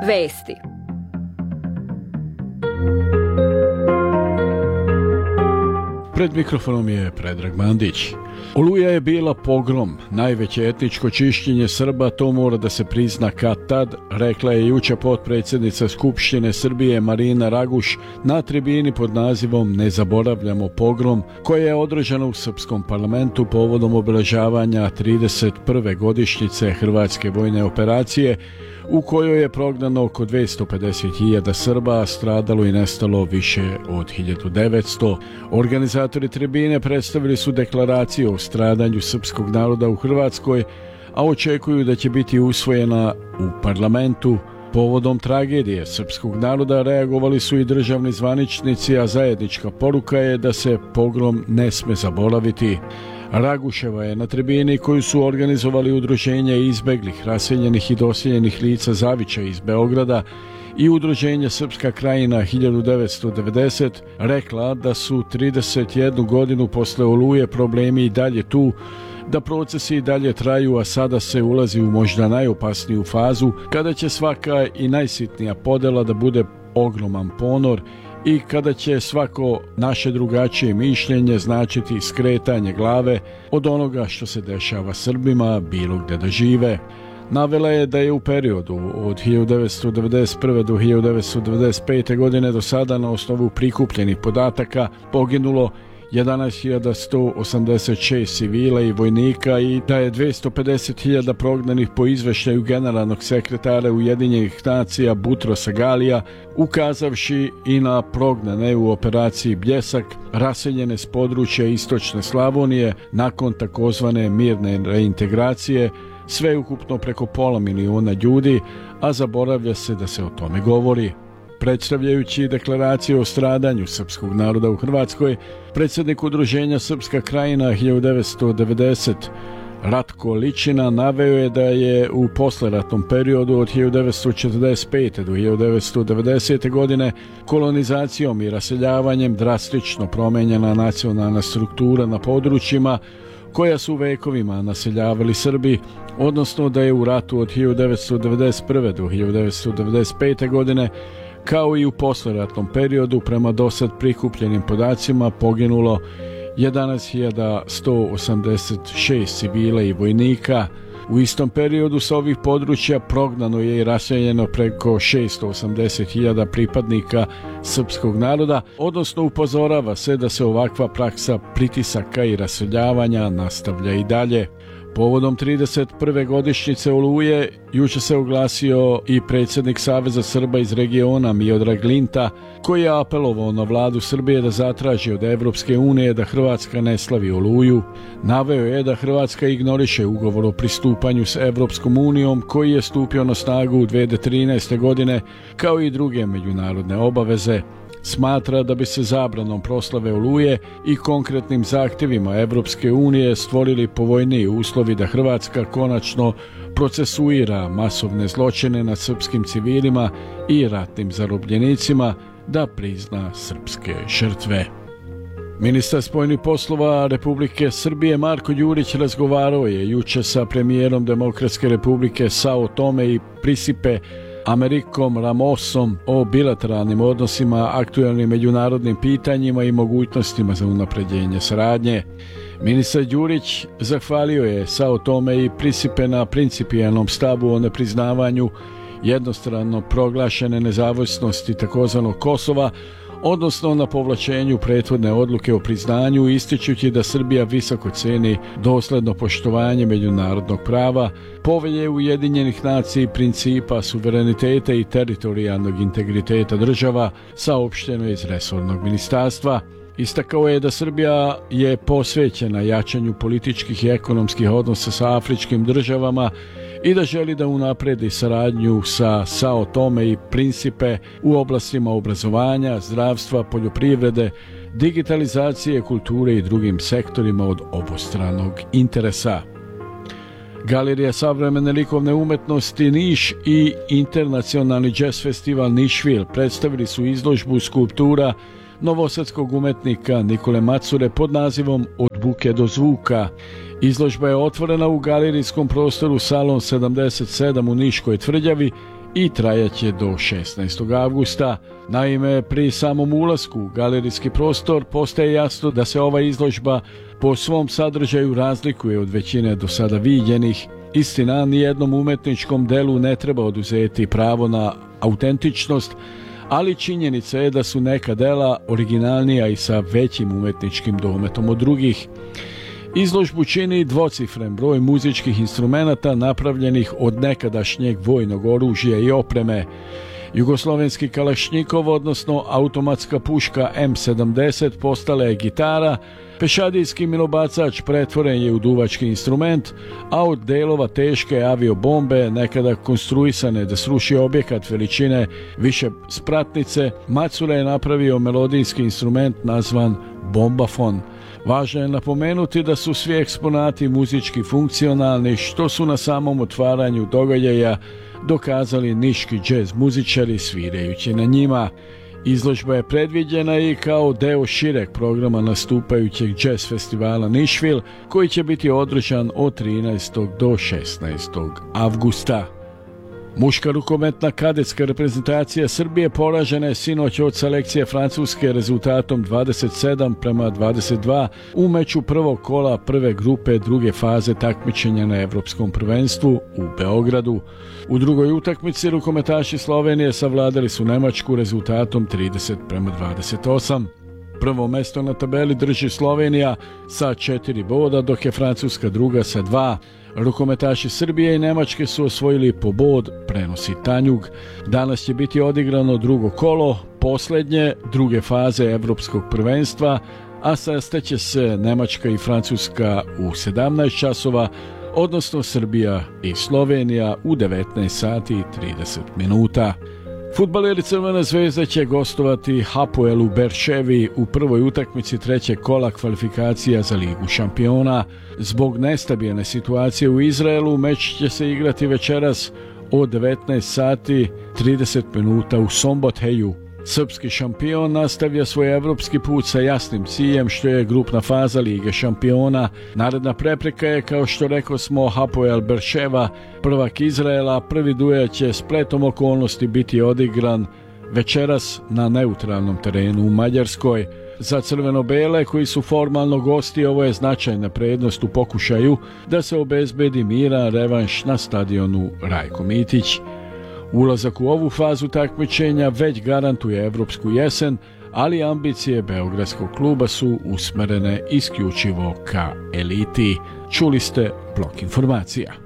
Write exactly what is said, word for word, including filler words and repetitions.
Vesti. Pred mikrofonom je Predrag Mandić. Oluja je bila pogrom, najveće etničko čišćenje Srba, to mora da se prizna kad tad, rekla je jučer potpredsjednica Skupštine Srbije Marina Raguš na tribini pod nazivom Ne zaboravljamo pogrom, koja je održana u srpskom parlamentu povodom obilježavanja trideset prve godišnjice Hrvatske vojne operacije, u kojoj je prognano oko dvjesto pedeset hiljada Srba, stradalo i nestalo više od hiljadu devetsto. Organizatori tribine predstavili su deklaraciju o stradanju srpskog naroda u Hrvatskoj, a očekuju da će biti usvojena u parlamentu. Povodom tragedije srpskog naroda reagovali su i državni zvaničnici, a zajednička poruka je da se pogrom ne sme zaboraviti. Raguševa je na tribini koju su organizovali udruženje izbeglih, raseljenih i doseljenih lica Zavičaj iz Beograda i udruženje Srpska krajina hiljadu devetsto devedeset rekla da su trideset jednu godinu posle Oluje problemi i dalje tu, da procesi i dalje traju, a sada se ulazi u možda najopasniju fazu kada će svaka i najsitnija podela da bude ogroman ponor i kada će svako naše drugačije mišljenje značiti skretanje glave od onoga što se dešava Srbima bilo gde da žive. Navela je da je u periodu od hiljadu devetsto devedeset prve do hiljadu devetsto devedeset pete godine do sada na osnovu prikupljenih podataka poginulo jedanaest hiljada sto osamdeset šest civila i vojnika i da je dvjesto pedeset hiljada prognanih po izveštaju generalnog sekretara Ujedinjenih nacija Butrosa Galija, ukazavši i na prognane u operaciji Bljesak, raseljene s područja istočne Slavonije nakon takozvane mirne reintegracije, sve ukupno preko pola miliona ljudi, a zaboravlja se da se o tome govori. Predstavljajući deklaraciju o stradanju srpskog naroda u Hrvatskoj, predsjednik udruženja Srpska krajina hiljadu devetsto devedeset Ratko Ličina naveo je da je u posleratnom periodu od hiljadu devetsto četrdeset pete do hiljadu devetsto devedesete godine kolonizacijom i raseljavanjem drastično promenjena nacionalna struktura na područjima koja su vekovima naseljavali Srbi, odnosno da je u ratu od hiljadu devetsto devedeset prve do hiljadu devetsto devedeset pete godine kao i u posleratnom periodu prema dosad prikupljenim podacima poginulo jedanaest hiljada sto osamdeset šest civila i vojnika. U istom periodu sa ovih područja prognano je i raseljeno preko šesto osamdeset hiljada pripadnika srpskog naroda, odnosno upozorava se da se ovakva praksa pritisaka i raseljavanja nastavlja i dalje. Povodom trideset prve godišnjice Oluje jučer se oglasio i predsjednik Saveza Srba iz regiona Miodrag Linta, koji je apelovao na vladu Srbije da zatraži od Evropske unije da Hrvatska ne slavi Oluju. Naveo je da Hrvatska ignoriše ugovor o pristupanju s Evropskom unijom koji je stupio na snagu u dvije hiljade trinaeste. godine, kao i druge međunarodne obaveze. Smatra da bi se zabranom proslave Oluje i konkretnim zahtjevima Evropske unije stvorili povoljniji uslovi da Hrvatska konačno procesuira masovne zločine nad srpskim civilima i ratnim zarobljenicima, da prizna srpske žrtve. Ministar spoljnih poslova Republike Srbije Marko Đurić razgovarao je jučer sa premijerom Demokratske republike Sao Tome i Principe Amerikom Ramosom o bilateralnim odnosima, aktualnim međunarodnim pitanjima i mogućnostima za unapređenje saradnje. Ministar Đurić zahvalio je Sao Tome i Principe na principijelnom stavu o nepriznavanju jednostrano proglašene nezavisnosti takozvanog Kosova, odnosno na povlačenju prethodne odluke o priznanju, ističući da Srbija visoko ceni dosledno poštovanje međunarodnog prava, povelje Ujedinjenih nacija i principa suvereniteta i teritorijalnog integriteta država, saopšteno iz resornog ministarstva. Istakao je da Srbija je posvećena jačanju političkih i ekonomskih odnosa sa afričkim državama i da želi da unapredi saradnju sa Sao Tome i Principe u oblastima obrazovanja, zdravstva, poljoprivrede, digitalizacije, kulture i drugim sektorima od obostranog interesa. Galerija savremene likovne umetnosti Niš i internacionalni jazz festival Nišvil predstavili su izložbu skulptura novosadskog umetnika Nikole Macure pod nazivom Od buke do zvuka. Izložba je otvorena u galerijskom prostoru Salon sedamdeset sedam u Niškoj tvrđavi i trajaće do šesnaestog avgusta. Naime, pri samom ulasku u galerijski prostor postaje jasno da se ova izložba po svom sadržaju razlikuje od većine do sada viđenih. Istina, nijednom umetničkom delu ne treba oduzeti pravo na autentičnost, ali činjenica je da su neka dela originalnija i sa većim umetničkim dometom od drugih. Izložbu čini dvocifren broj muzičkih instrumenata napravljenih od nekadašnjeg vojnog oružja i opreme. Jugoslovenski kalašnjikov, odnosno automatska puška em sedamdeset, postala je gitara, pešadijski minobacač pretvoren je u duvački instrument, a od delova teške aviobombe, nekada konstruisane da sruši objekat veličine više spratnice, Macura je napravio melodijski instrument nazvan bombafon. Važno je napomenuti da su svi eksponati muzički funkcionalni, što su na samom otvaranju događaja dokazali niški džez muzičari svirajući na njima. Izložba je predviđena i kao deo šireg programa nastupajućeg džez festivala Nišvil, koji će biti održan od trinaestog do šesnaestog avgusta. Muška rukometna kadetska reprezentacija Srbije poražena je sinoć od selekcije Francuske rezultatom dvadeset sedam prema dvadeset dva u meču prvog kola prve grupe druge faze takmičenja na Evropskom prvenstvu u Beogradu. U drugoj utakmici rukometaši Slovenije savladali su Nemačku rezultatom trideset prema dvadeset osam. Prvo mesto na tabeli drži Slovenija sa četiri boda, dok je Francuska druga sa dva. Rukometaši Srbije i Nemačke su osvojili po bod, prenosi Tanjug. Danas će biti odigrano drugo kolo, posljednje druge faze Evropskog prvenstva, a sastaće se Nemačka i Francuska u sedamnaest časova, odnosno Srbija i Slovenija u devetnaest sati i trideset minuta. Fudbaleri Crvene zvezde će gostovati Hapoelu Berševi u prvoj utakmici trećeg kola kvalifikacija za Ligu šampiona. Zbog nestabilne situacije u Izraelu meč će se igrati večeras od devetnaest sati trideset minuta u Sombotheju. Srpski šampion nastavlja svoj evropski put sa jasnim ciljem, što je grupna faza Lige šampiona. Naredna prepreka je, kao što rekao smo, Hapoel Berševa, prvak Izraela. Prvi duel će spletom okolnosti biti odigran večeras na neutralnom terenu u Mađarskoj. Za crveno-bele, koji su formalno gosti, ovo je značajna prednost u pokušaju da se obezbedi miran revanš na stadionu Rajko Mitić. Ulazak u ovu fazu takmičenja već garantuje evropsku jesen, ali ambicije beogradskog kluba su usmerene isključivo ka eliti. Čuli ste blok informacija.